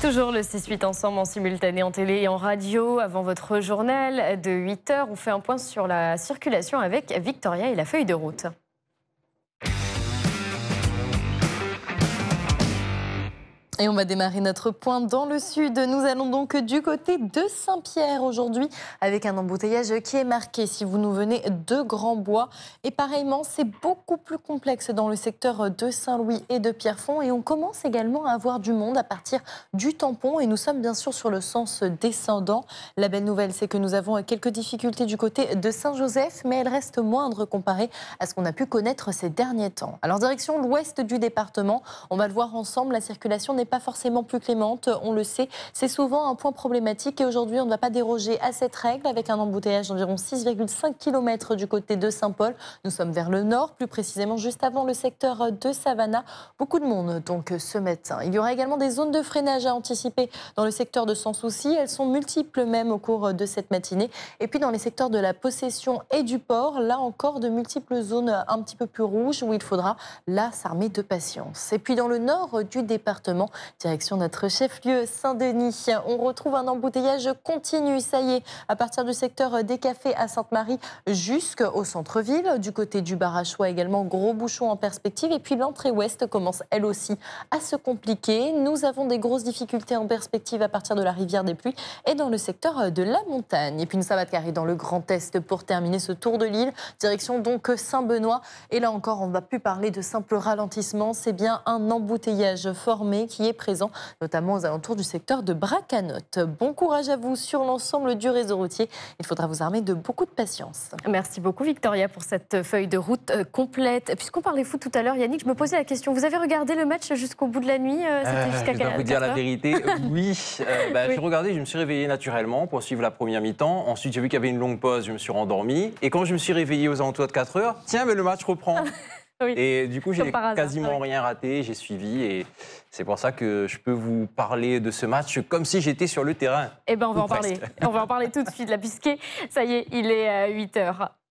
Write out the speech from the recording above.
Toujours le 6-8 ensemble en simultané en télé et en radio. Avant votre journal de 8h, on fait un point sur la circulation avec Victoria et la feuille de route. Et on va démarrer notre point dans le sud. Nous allons donc du côté de Saint-Pierre aujourd'hui avec un embouteillage qui est marqué si vous nous venez de Grand-Bois. Et pareillement, c'est beaucoup plus complexe dans le secteur de Saint-Louis et de Pierrefonds. Et on commence également à avoir du monde à partir du tampon. Et nous sommes bien sûr sur le sens descendant. La belle nouvelle, c'est que nous avons quelques difficultés du côté de Saint-Joseph, mais elles restent moindres comparées à ce qu'on a pu connaître ces derniers temps. Alors direction l'ouest du département, on va le voir ensemble, la circulation n'est pas forcément plus clémente, on le sait, c'est souvent un point problématique et aujourd'hui on ne va pas déroger à cette règle avec un embouteillage d'environ 6,5 km du côté de Saint-Paul. Nous sommes vers le nord, plus précisément juste avant le secteur de Savannah. Beaucoup de monde donc ce matin. Il y aura également des zones de freinage à anticiper dans le secteur de Sans Souci. Elles sont multiples même au cours de cette matinée. Et puis dans les secteurs de la Possession et du port, là encore de multiples zones un petit peu plus rouges où il faudra là s'armer de patience. Et puis dans le nord du département, direction notre chef-lieu Saint-Denis, on retrouve un embouteillage continu, ça y est, à partir du secteur des Cafés à Sainte-Marie jusqu'au centre-ville. Du côté du Barachois également, gros bouchons en perspective. Et puis l'entrée ouest commence elle aussi à se compliquer. Nous avons des grosses difficultés en perspective à partir de la rivière des Pluies et dans le secteur de la montagne. Et puis une savate qui arrive dans le Grand Est pour terminer ce tour de l'île, direction donc Saint-Benoît. Et là encore, on ne va plus parler de simple ralentissement, c'est bien un embouteillage formé qui est présent, notamment aux alentours du secteur de Bracanotte. Bon courage à vous sur l'ensemble du réseau routier. Il faudra vous armer de beaucoup de patience. Merci beaucoup Victoria pour cette feuille de route complète. Puisqu'on parlait foot tout à l'heure, Yannick, je me posais la question, vous avez regardé le match jusqu'au bout de la nuit? Je dois vous dire la vérité, oui. J'ai regardé, je me suis réveillé naturellement pour suivre la première mi-temps. Ensuite, j'ai vu qu'il y avait une longue pause, je me suis rendormi. Et quand je me suis réveillé aux alentours de 4 heures, tiens, mais le match reprend. Oui. Et du coup, j'ai quasiment rien raté, j'ai suivi et c'est pour ça que je peux vous parler de ce match comme si j'étais sur le terrain. Eh bien, on va en parler. On va en parler tout de suite, là, puisque ça y est, il est 8h.